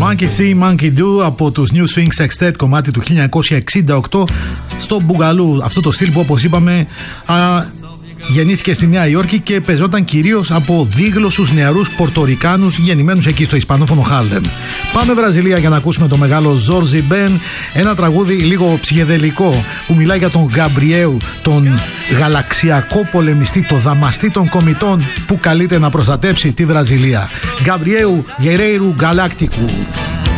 Monkey See, Monkey Do από τους New Swing Sextet, κομμάτι του 1968 στο Μπουγκαλού. Αυτό το στυλ που, όπως είπαμε, γεννήθηκε στη Νέα Υόρκη και πεζόταν κυρίως από δίγλωσσους νεαρούς Πορτορικάνους γεννημένους εκεί στο ισπανόφωνο Χάρλεμ. Πάμε Βραζιλία για να ακούσουμε το μεγάλο Ζόρζι Μπεν, ένα τραγούδι λίγο ψυχεδελικό που μιλάει για τον Γκαμπριέου, τον γαλαξιακό πολεμιστή, το δαμαστή των κομιτών που καλείται να προστατέψει τη Βραζιλία. Γκαμπριέου Γερέιρου Γκαλάκτικου.